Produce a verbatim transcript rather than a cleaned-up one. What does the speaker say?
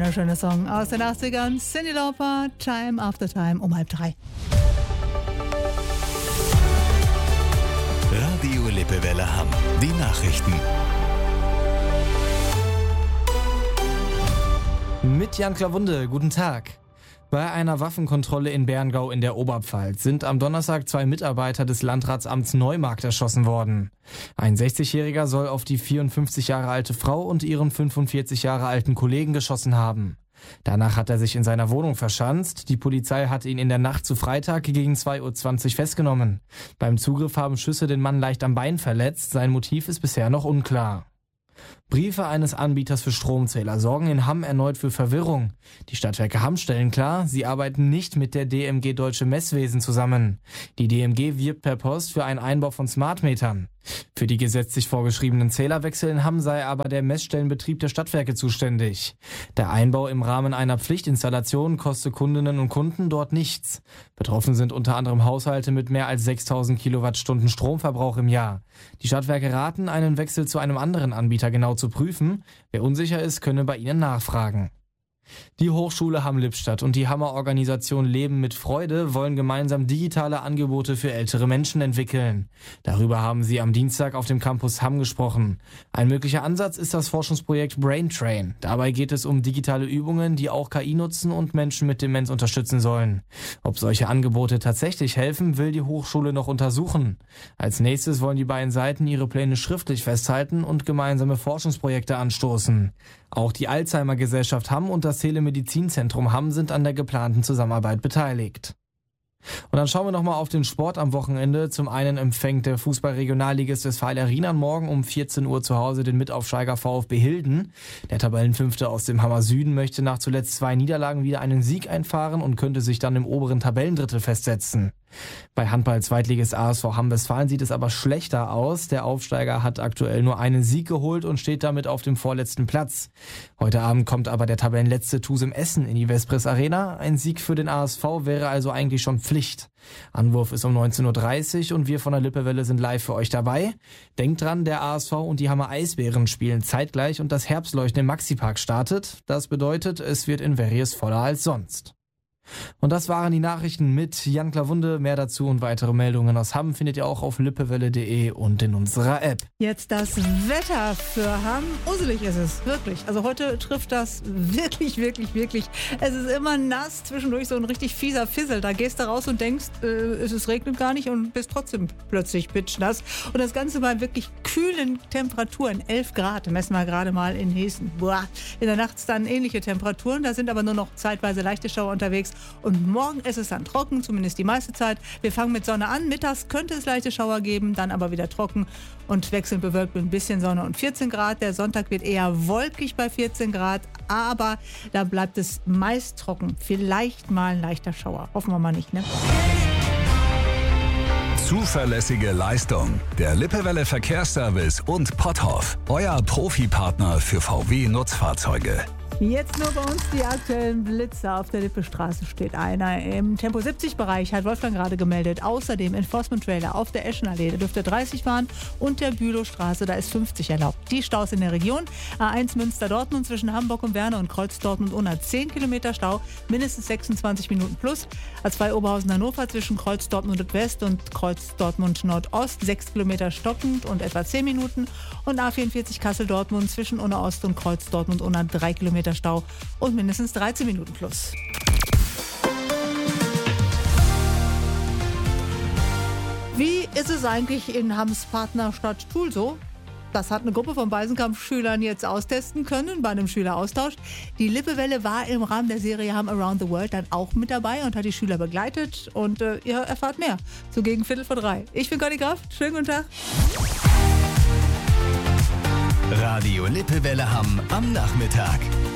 wunderschöner Song aus den achtzigern. Cyndi Lauper, Time After Time, um halb drei. Radio Lippewelle Hamm. Die Nachrichten. Mit Jan Klawunde, guten Tag. Bei einer Waffenkontrolle in Berngau in der Oberpfalz sind am Donnerstag zwei Mitarbeiter des Landratsamts Neumarkt erschossen worden. Ein sechzigjähriger soll auf die vierundfünfzig Jahre alte Frau und ihren fünfundvierzig Jahre alten Kollegen geschossen haben. Danach hat er sich in seiner Wohnung verschanzt. Die Polizei hat ihn in der Nacht zu Freitag gegen zwei Uhr zwanzig festgenommen. Beim Zugriff haben Schüsse den Mann leicht am Bein verletzt. Sein Motiv ist bisher noch unklar. Briefe eines Anbieters für Stromzähler sorgen in Hamm erneut für Verwirrung. Die Stadtwerke Hamm stellen klar, sie arbeiten nicht mit der D M G Deutsche Messwesen zusammen. Die D M G wirbt per Post für einen Einbau von Smartmetern. Für die gesetzlich vorgeschriebenen Zählerwechsel in Hamm sei aber der Messstellenbetrieb der Stadtwerke zuständig. Der Einbau im Rahmen einer Pflichtinstallation kostet Kundinnen und Kunden dort nichts. Betroffen sind unter anderem Haushalte mit mehr als sechstausend Kilowattstunden Stromverbrauch im Jahr. Die Stadtwerke raten, einen Wechsel zu einem anderen Anbieter genau zu prüfen. Wer unsicher ist, könne bei ihnen nachfragen. Die Hochschule Hamm-Lippstadt und die Hammer Organisation Leben mit Freude wollen gemeinsam digitale Angebote für ältere Menschen entwickeln. Darüber haben sie am Dienstag auf dem Campus Hamm gesprochen. Ein möglicher Ansatz ist das Forschungsprojekt Braintrain. Dabei geht es um digitale Übungen, die auch K I nutzen und Menschen mit Demenz unterstützen sollen. Ob solche Angebote tatsächlich helfen, will die Hochschule noch untersuchen. Als nächstes wollen die beiden Seiten ihre Pläne schriftlich festhalten und gemeinsame Forschungsprojekte anstoßen. Auch die Alzheimer-Gesellschaft Hamm und das Telemedizinzentrum Hamm sind an der geplanten Zusammenarbeit beteiligt. Und dann schauen wir nochmal auf den Sport am Wochenende. Zum einen empfängt der Fußball-Regionalligist Westfalia Riemann morgen um vierzehn Uhr zu Hause den Mitaufsteiger VfB Hilden. Der Tabellenfünfte aus dem Hammer Süden möchte nach zuletzt zwei Niederlagen wieder einen Sieg einfahren und könnte sich dann im oberen Tabellendrittel festsetzen. Bei Handball-Zweitligist A S V Hamm-Westfalen sieht es aber schlechter aus. Der Aufsteiger hat aktuell nur einen Sieg geholt und steht damit auf dem vorletzten Platz. Heute Abend kommt aber der Tabellenletzte Tusem Essen in die Vespris Arena. Ein Sieg für den A S V wäre also eigentlich schon Pflicht. Anwurf ist um neunzehn Uhr dreißig und wir von der Lippewelle sind live für euch dabei. Denkt dran, der A S V und die Hammer Eisbären spielen zeitgleich und das Herbstleuchten im Maxipark startet. Das bedeutet, es wird in Verries voller als sonst. Und das waren die Nachrichten mit Jan Klawunde. Mehr dazu und weitere Meldungen aus Hamm findet ihr auch auf lippewelle punkt de und in unserer App. Jetzt das Wetter für Hamm. Uselig ist es, wirklich. Also heute trifft das wirklich, wirklich, wirklich. Es ist immer nass, zwischendurch so ein richtig fieser Fissel. Da gehst du raus und denkst, äh, es regnet gar nicht und bist trotzdem plötzlich pitschnass. Und das Ganze bei wirklich kühlen Temperaturen. elf Grad messen wir gerade mal in Hessen. Boah. In der Nacht dann ähnliche Temperaturen. Da sind aber nur noch zeitweise leichte Schauer unterwegs. Und morgen ist es dann trocken, zumindest die meiste Zeit. Wir fangen mit Sonne an. Mittags könnte es leichte Schauer geben, dann aber wieder trocken und wechselnd bewölkt mit ein bisschen Sonne und vierzehn Grad. Der Sonntag wird eher wolkig bei vierzehn Grad, aber da bleibt es meist trocken. Vielleicht mal ein leichter Schauer. Hoffen wir mal nicht, ne? Zuverlässige Leistung. Der Lippewelle Verkehrsservice und Potthoff. Euer Profipartner für V W-Nutzfahrzeuge. Jetzt nur bei uns die aktuellen Blitze. Auf der Lippestraße steht einer. Im Tempo siebzig Bereich hat Wolfgang gerade gemeldet. Außerdem Enforcement Trailer auf der Eschenallee. Da dürfte dreißig fahren und der Bülowstraße, da ist fünfzig erlaubt. Die Staus in der Region. A eins Münster-Dortmund zwischen Hamburg und Werne und Kreuz Dortmund-Unna zehn Kilometer Stau, mindestens sechsundzwanzig Minuten plus. A zwei Oberhausen-Hannover zwischen Kreuz Dortmund-West und Kreuz Dortmund-Nordost sechs Kilometer stockend und etwa zehn Minuten. Und A vierundvierzig Kassel-Dortmund zwischen Unna-Ost und Kreuz Dortmund-Unna drei Kilometer Stau und mindestens dreizehn Minuten plus. Wie ist es eigentlich in Hamms Partnerstadt Tuhl so? Das hat eine Gruppe von Beisenkampf-Schülern jetzt austesten können bei einem Schüleraustausch. Die Lippewelle war im Rahmen der Serie Hamm Around the World dann auch mit dabei und hat die Schüler begleitet. Und äh, ihr erfahrt mehr. So gegen Viertel vor drei. Ich bin Conny Kraft. Schönen guten Tag. Radio Lippewelle Hamm am Nachmittag.